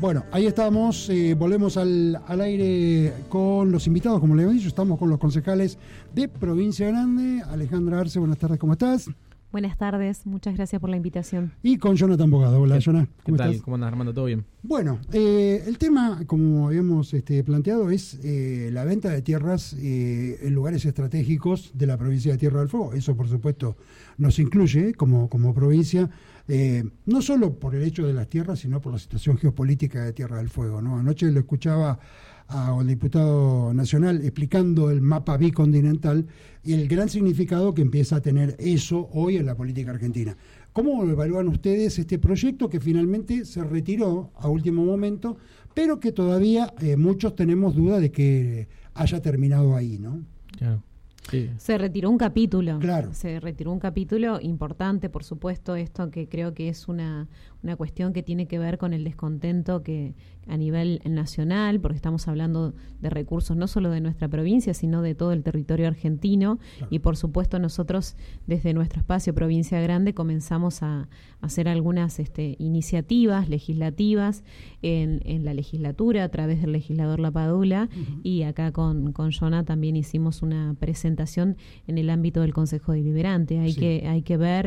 Bueno, ahí estamos, volvemos al aire con los invitados, como les hemos dicho, estamos con los concejales de Provincia Grande. Alejandra Arce, buenas tardes, ¿cómo estás? Buenas tardes, muchas gracias por la invitación. Y con Jonathan Bogado. Hola, Jonathan, ¿cómo estás? ¿Cómo andas, Armando? ¿Todo bien? Bueno, el tema, como habíamos planteado, es la venta de tierras en lugares estratégicos de la provincia de Tierra del Fuego. Eso, por supuesto, nos incluye como provincia, no solo por el hecho de las tierras, sino por la situación geopolítica de Tierra del Fuego, ¿no? Anoche lo escuchaba al diputado nacional explicando el mapa bicontinental y el gran significado que empieza a tener eso hoy en la política argentina. ¿Cómo evalúan ustedes este proyecto que finalmente se retiró a último momento, pero que todavía muchos tenemos duda de que haya terminado ahí, ¿no? Claro. Sí. Se retiró un capítulo. Claro. Se retiró un capítulo importante, por supuesto, esto que creo que es una cuestión que tiene que ver con el descontento que a nivel nacional, porque estamos hablando de recursos no solo de nuestra provincia, sino de todo el territorio argentino. Claro. Y por supuesto nosotros desde nuestro espacio Provincia Grande comenzamos a hacer algunas iniciativas legislativas en la legislatura a través del legislador Lapadula. Uh-huh. Y acá con Jonah también hicimos una presentación en el ámbito del Consejo Deliberante. Hay que ver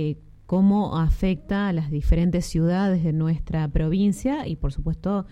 cómo afecta a las diferentes ciudades de nuestra provincia y, por supuesto,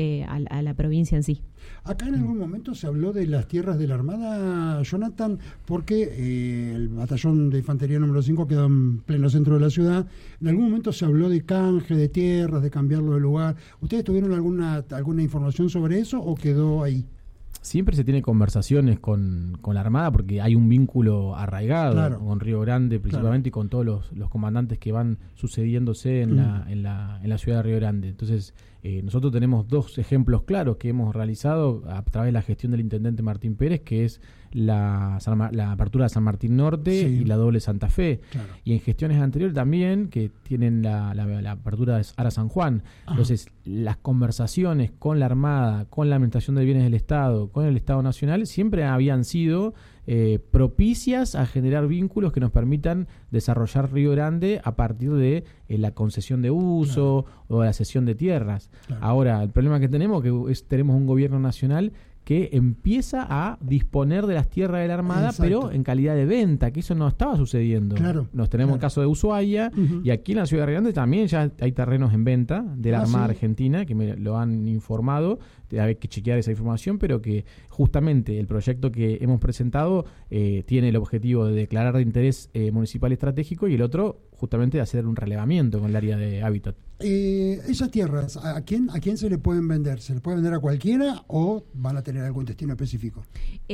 a la provincia en sí. Acá en algún momento se habló de las tierras de la Armada, Jonathan, porque el batallón de infantería número 5 queda en pleno centro de la ciudad. En algún momento se habló de canje de tierras, de cambiarlo de lugar. ¿Ustedes tuvieron alguna información sobre eso o quedó ahí? Siempre se tiene conversaciones con la Armada porque hay un vínculo arraigado, claro, con Río Grande principalmente, claro, y con todos los comandantes que van sucediéndose en la ciudad de Río Grande. Entonces, nosotros tenemos dos ejemplos claros que hemos realizado a través de la gestión del intendente Martín Pérez, que es la apertura de San Martín Norte, sí, y la doble Santa Fe. Claro. Y en gestiones anteriores también, que tienen la apertura de Ara San Juan. Ajá. Entonces, las conversaciones con la Armada, con la Administración de Bienes del Estado, con el Estado Nacional, siempre habían sido propicias a generar vínculos que nos permitan desarrollar Río Grande a partir de la concesión de uso, claro, o la cesión de tierras. Claro. Ahora, el problema que tenemos tenemos un gobierno nacional que empieza a disponer de las tierras de la Armada, exacto, pero en calidad de venta, que eso no estaba sucediendo. Claro, nos tenemos, claro, el caso de Ushuaia, uh-huh, y aquí en la ciudad de Río Grande también ya hay terrenos en venta de la Armada, ¿sí?, Argentina, que me lo han informado. Hay que chequear esa información, pero que justamente el proyecto que hemos presentado tiene el objetivo de declarar de interés municipal estratégico y el otro justamente de hacer un relevamiento con el área de hábitat. Esas tierras, ¿a quién se le pueden vender? ¿Se le puede vender a cualquiera o van a tener algún destino específico?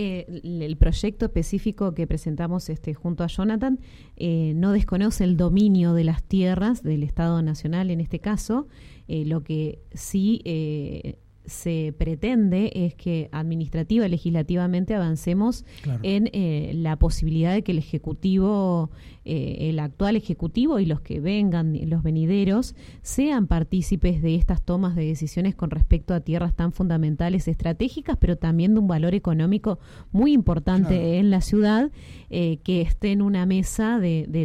El proyecto específico que presentamos junto a Jonathan no desconoce el dominio de las tierras del Estado Nacional en este caso. Lo que sí se pretende es que administrativa y legislativamente avancemos, claro, en la posibilidad de que el Ejecutivo, el actual Ejecutivo y los que vengan, los venideros, sean partícipes de estas tomas de decisiones con respecto a tierras tan fundamentales, estratégicas, pero también de un valor económico muy importante, claro, en la ciudad, que esté en una mesa de